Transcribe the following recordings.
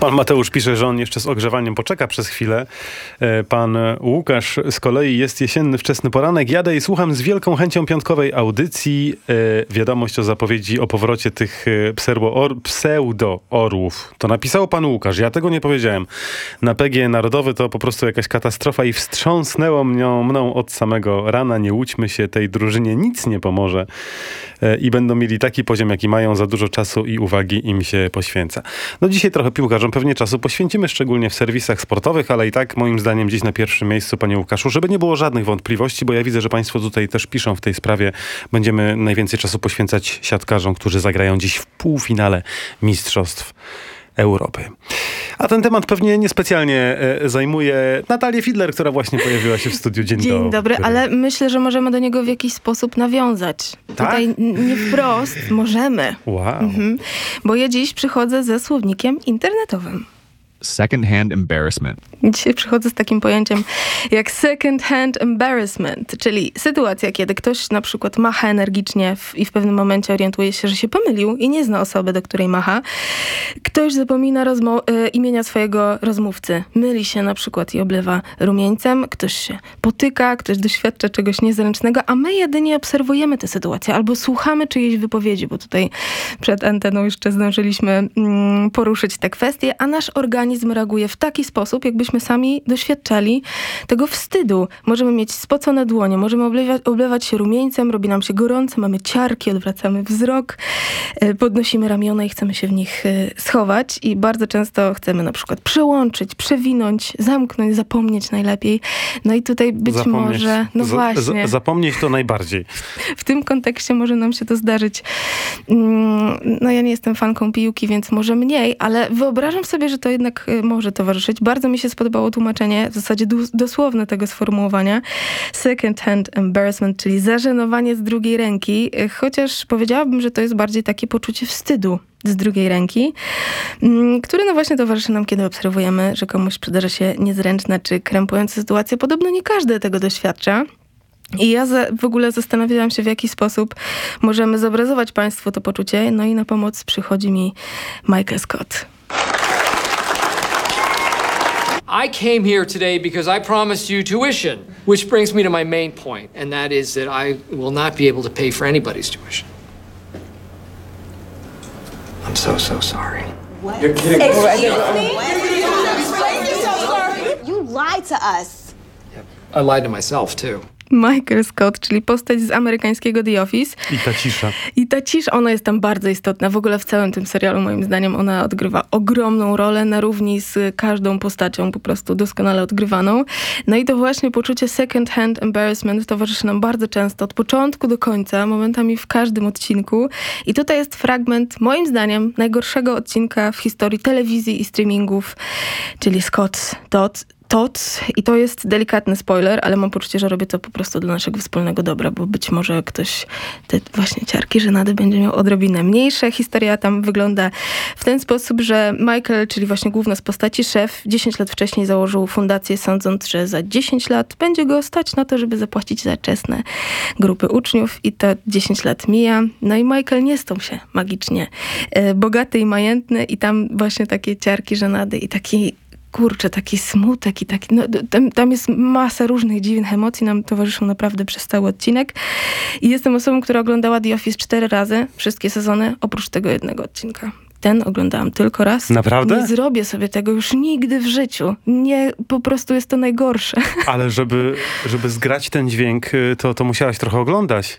Pan Mateusz pisze, że on jeszcze z ogrzewaniem poczeka przez chwilę. Pan Łukasz z kolei jest jesienny, wczesny poranek. Jadę i słucham z wielką chęcią piątkowej audycji. Wiadomość o zapowiedzi o powrocie tych pseudo-orłów. To napisał pan Łukasz. Ja tego nie powiedziałem. Na PG Narodowy to po prostu jakaś katastrofa i wstrząsnęło mną od samego rana. Nie łudźmy się, tej drużynie nic nie pomoże. I będą mieli taki poziom, jaki mają, za dużo czasu i uwagi im się poświęca. No dzisiaj trochę piłkarzom pewnie czasu poświęcimy, szczególnie w serwisach sportowych, ale i tak moim zdaniem dziś na pierwszym miejscu, panie Łukaszu, żeby nie było żadnych wątpliwości, bo ja widzę, że państwo tutaj też piszą w tej sprawie, będziemy najwięcej czasu poświęcać siatkarzom, którzy zagrają dziś w półfinale Mistrzostw Europy. A ten temat pewnie niespecjalnie zajmuje Natalię Fidler, która właśnie pojawiła się w studiu. Dzień dobry, ale myślę, że możemy do niego w jakiś sposób nawiązać. Tak? Tutaj nie wprost, możemy. Wow. Bo ja dziś przychodzę ze słownikiem internetowym. Second-hand embarrassment. Dzisiaj przychodzę z takim pojęciem jak second-hand embarrassment, czyli sytuacja, kiedy ktoś na przykład macha energicznie i w pewnym momencie orientuje się, że się pomylił i nie zna osoby, do której macha. Ktoś zapomina imienia swojego rozmówcy. Myli się na przykład i oblewa rumieńcem. Ktoś się potyka, ktoś doświadcza czegoś niezręcznego, a my jedynie obserwujemy tę sytuację albo słuchamy czyjejś wypowiedzi, bo tutaj przed anteną jeszcze zdążyliśmy poruszyć tę kwestię, a nasz organizm reaguje w taki sposób, jakbyśmy sami doświadczali tego wstydu. Możemy mieć spocone dłonie, możemy oblewać się rumieńcem, robi nam się gorąco, mamy ciarki, odwracamy wzrok, podnosimy ramiona i chcemy się w nich schować i bardzo często chcemy na przykład przełączyć, przewinąć, zamknąć, zapomnieć najlepiej. No i tutaj być może, no właśnie. Zapomnieć to najbardziej. W tym kontekście może nam się to zdarzyć. No ja nie jestem fanką piłki, więc może mniej, ale wyobrażam sobie, że to jednak może towarzyszyć. Bardzo mi się spodobało tłumaczenie, w zasadzie dosłowne tego sformułowania. Second hand embarrassment, czyli zażenowanie z drugiej ręki, chociaż powiedziałabym, że to jest bardziej takie poczucie wstydu z drugiej ręki, które no właśnie towarzyszy nam, kiedy obserwujemy, że komuś przydarza się niezręczna czy krępująca sytuacja. Podobno nie każdy tego doświadcza. I ja w ogóle zastanawiałam się, w jaki sposób możemy zobrazować państwu to poczucie. No i na pomoc przychodzi mi Michael Scott. I came here today because I promised you tuition, which brings me to my main point, and that is that I will not be able to pay for anybody's tuition. I'm so sorry. What? You're kidding. Excuse me? You lied to us. Yep. I lied to myself, too. Michael Scott, czyli postać z amerykańskiego The Office. I ta cisza, ona jest tam bardzo istotna. W ogóle w całym tym serialu, moim zdaniem, ona odgrywa ogromną rolę na równi z każdą postacią, po prostu doskonale odgrywaną. No i to właśnie poczucie second hand embarrassment towarzyszy nam bardzo często, od początku do końca, momentami w każdym odcinku. I tutaj jest fragment, moim zdaniem, najgorszego odcinka w historii telewizji i streamingów, czyli Scott's Tots. I to jest delikatny spoiler, ale mam poczucie, że robię to po prostu dla naszego wspólnego dobra, bo być może ktoś te właśnie ciarki, żenady będzie miał odrobinę mniejsze. Historia tam wygląda w ten sposób, że Michael, czyli właśnie główna z postaci, szef, 10 lat wcześniej założył fundację, sądząc, że za 10 lat będzie go stać na to, żeby zapłacić za czesne grupy uczniów i to 10 lat mija. No i Michael nie stał się magicznie bogaty i majętny i tam właśnie takie ciarki, żenady i taki smutek i taki, no, tam jest masa różnych dziwnych emocji, nam towarzyszą naprawdę przez cały odcinek. I jestem osobą, która oglądała The Office 4 razy, wszystkie sezony, oprócz tego jednego odcinka. Ten oglądałam tylko raz. Naprawdę? Nie zrobię sobie tego już nigdy w życiu. Nie, po prostu jest to najgorsze. Ale żeby zgrać ten dźwięk, to musiałaś trochę oglądać.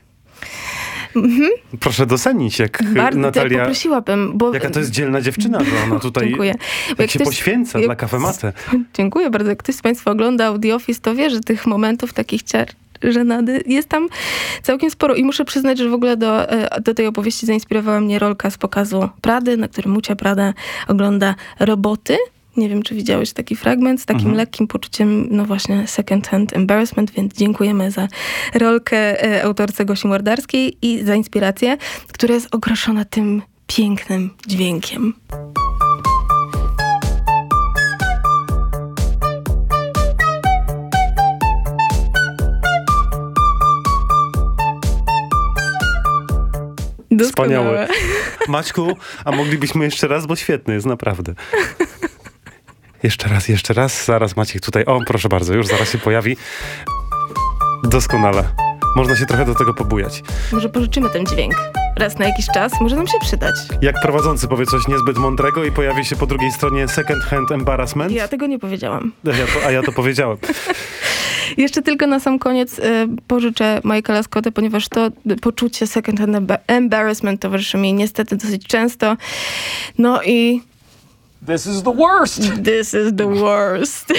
Proszę docenić, jak bardzo Natalia... poprosiłabym, bo... Jaka to jest dzielna dziewczyna, że ona tutaj jak się poświęca dla kafematę. Dziękuję bardzo. Jak ktoś z państwa oglądał The Office, to wie, że tych momentów takich żenady jest tam całkiem sporo. I muszę przyznać, że w ogóle do tej opowieści zainspirowała mnie rolka z pokazu Prady, na którym Mucia Prada ogląda roboty. Nie wiem, czy widziałeś taki fragment z takim lekkim poczuciem, no właśnie, second hand embarrassment, więc dziękujemy za rolkę autorce Gosi Mordarskiej i za inspirację, która jest okraszona tym pięknym dźwiękiem. Wspaniałe. Maćku, a moglibyśmy jeszcze raz, bo świetny jest, naprawdę. Jeszcze raz. Zaraz Maciek tutaj. O, proszę bardzo, już zaraz się pojawi. Doskonale. Można się trochę do tego pobujać. Może pożyczymy ten dźwięk. Raz na jakiś czas może nam się przydać. Jak prowadzący powie coś niezbyt mądrego i pojawi się po drugiej stronie second hand embarrassment. Ja tego nie powiedziałam. A ja to powiedziałem. Jeszcze tylko na sam koniec pożyczę Michaela Scotta, ponieważ to poczucie second hand embarrassment towarzyszy mi niestety dosyć często. No i... This is the worst! This is the worst.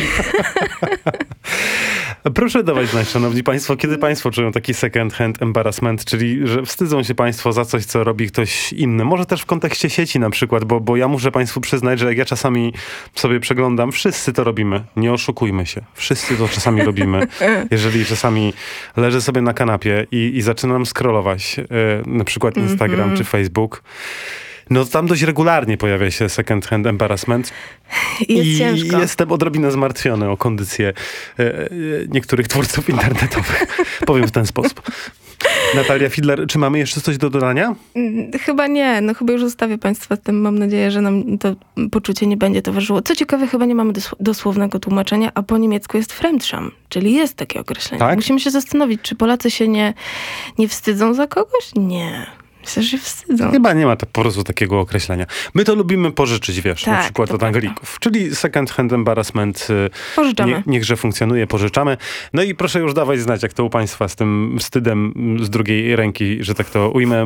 Proszę dawać znać, szanowni państwo, kiedy państwo czują taki second hand embarrassment, czyli że wstydzą się państwo za coś, co robi ktoś inny. Może też w kontekście sieci na przykład, bo ja muszę państwu przyznać, że jak ja czasami sobie przeglądam, wszyscy to robimy. Nie oszukujmy się. Wszyscy to czasami robimy. Jeżeli czasami leżę sobie na kanapie i zaczynam scrollować na przykład Instagram czy Facebook, no tam dość regularnie pojawia się second hand embarrassment. Jest ciężko. Jestem odrobinę zmartwiony o kondycję niektórych twórców internetowych. Powiem w ten sposób. Natalia Fidler, czy mamy jeszcze coś do dodania? Chyba nie. No chyba już zostawię państwa z tym. Mam nadzieję, że nam to poczucie nie będzie towarzyszyło. Co ciekawe, chyba nie mamy dosłownego tłumaczenia, a po niemiecku jest Fremdscham, czyli jest takie określenie. Tak? Musimy się zastanowić, czy Polacy się nie wstydzą za kogoś? Nie. Myślę, że się wstydzą. Chyba nie ma po prostu takiego określenia. My to lubimy pożyczyć, wiesz, na Tak, przykład to od Anglików. Czyli second hand embarrassment. Pożyczamy. Niechże funkcjonuje, pożyczamy. No i proszę już dawać znać, jak to u państwa z tym wstydem z drugiej ręki, że tak to ujmę.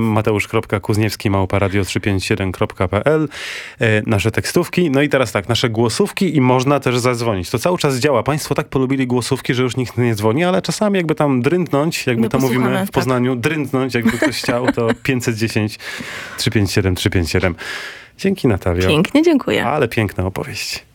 Mateusz.Kuzniewski@radio357.pl nasze tekstówki. No i teraz tak, nasze głosówki i można też zadzwonić. To cały czas działa. Państwo tak polubili głosówki, że już nikt nie dzwoni, ale czasami jakby tam drętnąć, jakby No to mówimy posłuchamy, w Poznaniu, drętnąć, jakby ktoś chciał, to 510 357 357. Dzięki, Natalio. Pięknie, dziękuję. Ale piękna opowieść.